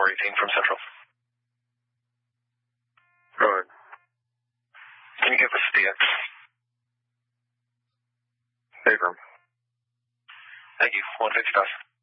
418 from Central. Go ahead. Can you give us the X? Hey, firm. Thank you. 150,000.